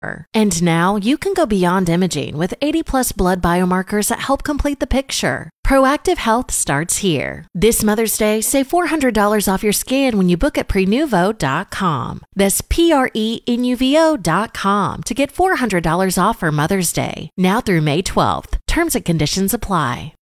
And now you can go beyond imaging with 80+ blood biomarkers that help complete the picture. Proactive Health starts here. This Mother's Day, save $400 off your scan when you book at Prenuvo.com. That's Prenuvo.com to get $400 off for Mother's Day. Now through May 12th. Terms and conditions apply.